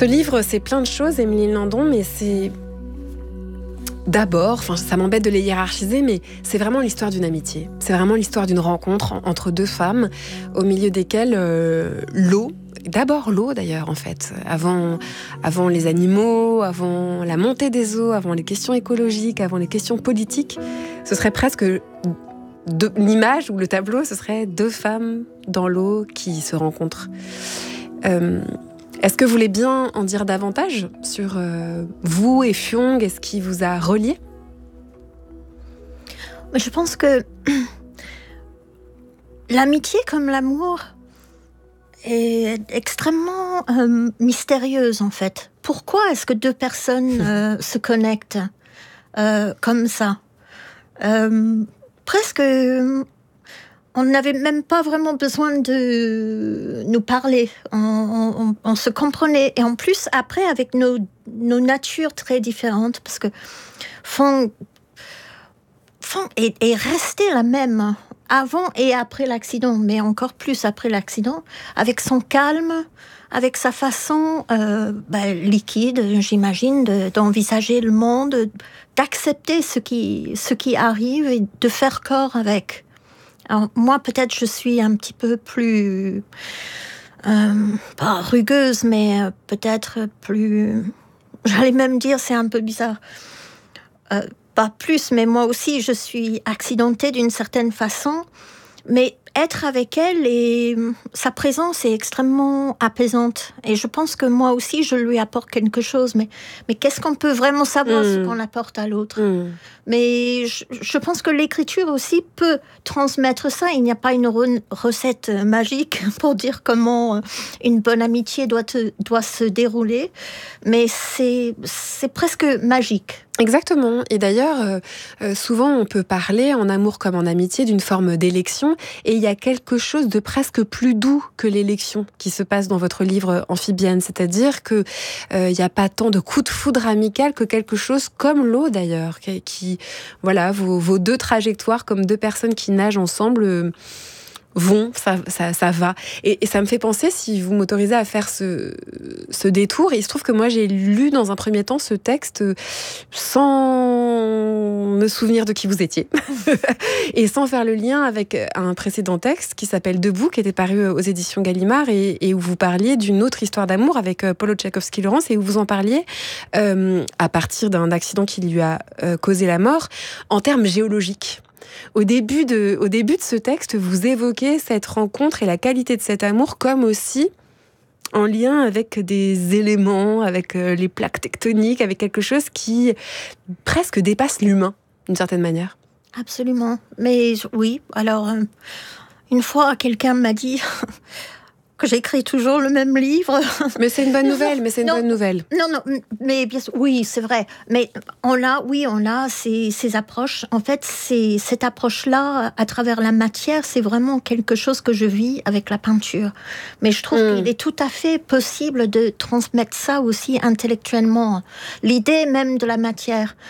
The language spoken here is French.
Ce livre, c'est plein de choses, Émilie Landon, mais c'est d'abord, ça m'embête de les hiérarchiser, mais c'est vraiment l'histoire d'une amitié. C'est vraiment l'histoire d'une rencontre entre deux femmes, au milieu desquelles l'eau, d'abord l'eau d'ailleurs en fait, avant les animaux, avant la montée des eaux, avant les questions écologiques, avant les questions politiques, ce serait presque l'image ou le tableau, ce serait deux femmes dans l'eau qui se rencontrent. Est-ce que vous voulez bien en dire davantage sur vous et Fyong et ce qui vous a relié ? Je pense que l'amitié comme l'amour est extrêmement mystérieuse en fait. Pourquoi est-ce que deux personnes se connectent comme ça ? Presque... On n'avait même pas vraiment besoin de nous parler. On se comprenait. Et en plus, après, avec nos natures très différentes, parce que Fyong est restée la même avant et après l'accident, mais encore plus après l'accident, avec son calme, avec sa façon liquide, j'imagine, d'envisager le monde, d'accepter ce qui arrive et de faire corps avec. Alors, moi, peut-être, je suis un petit peu plus, pas rugueuse, mais peut-être plus, j'allais même dire, c'est un peu bizarre, pas plus, mais moi aussi, je suis accidentée d'une certaine façon, mais être avec elle et sa présence est extrêmement apaisante. Et je pense que moi aussi, je lui apporte quelque chose. Mais qu'est-ce qu'on peut vraiment savoir ce qu'on apporte à l'autre ? Mais je pense que l'écriture aussi peut transmettre ça. Il n'y a pas une recette magique pour dire comment une bonne amitié doit se dérouler. Mais c'est presque magique. Exactement. Et d'ailleurs, souvent on peut parler en amour comme en amitié d'une forme d'élection, et il y a quelque chose de presque plus doux que l'élection qui se passe dans votre livre Amphibienne. C'est-à-dire que il n'y a pas tant de coups de foudre amical que quelque chose comme l'eau d'ailleurs, qui voilà, vos deux trajectoires comme deux personnes qui nagent ensemble. Ça va. Et ça me fait penser, si vous m'autorisez à faire ce détour, il se trouve que moi j'ai lu dans un premier temps ce texte sans me souvenir de qui vous étiez et sans faire le lien avec un précédent texte qui s'appelle Debout, qui était paru aux éditions Gallimard et où vous parliez d'une autre histoire d'amour avec Paulo Tchaikovsky-Laurence, et où vous en parliez à partir d'un accident qui lui a causé la mort en termes géologiques. Au début de ce texte, vous évoquez cette rencontre et la qualité de cet amour comme aussi en lien avec des éléments, avec les plaques tectoniques, avec quelque chose qui presque dépasse l'humain, d'une certaine manière. Absolument. Mais oui, alors, une fois, quelqu'un m'a dit que j'écris toujours le même livre. Mais c'est une bonne nouvelle, bonne nouvelle. Non, mais bien sûr, oui, c'est vrai. Mais on a ces approches. En fait, cette approche-là, à travers la matière, c'est vraiment quelque chose que je vis avec la peinture. Mais je trouve qu'il est tout à fait possible de transmettre ça aussi intellectuellement. L'idée même de la matière.